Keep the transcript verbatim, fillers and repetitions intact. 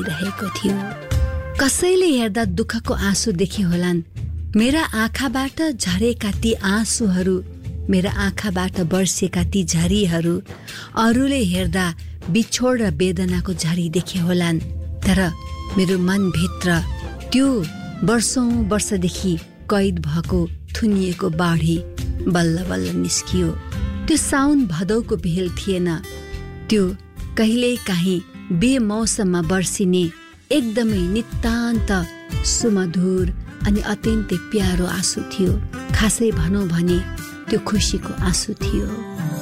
बगिरहेको थियो। कसैले हेर्दा दुःखको आँसु देखे होलान्। मेरा आँखाबाट झरेका ती आँसुहरू, मेरा आँखाबाट बर्सेका ती झरीहरू अरूले हेर्दा बिछोड र वेदनाको झरी देखे होलान्। तर मेरो मनभित्र त्यो वर्षौं वर्षदेखि कैद भएको थुनिएको बाढी बल्ल बल्ल निस्कियो। त्यो साउन भदौको भेल थिएन, त्यो कहिले काहीँ बेमौसममा बर्सिने एकदमै नितान्त सुमधुर अनि अत्यन्तै प्यारो आँसु थियो। खासै भनौँ भने त्यो खुसीको आँसु थियो।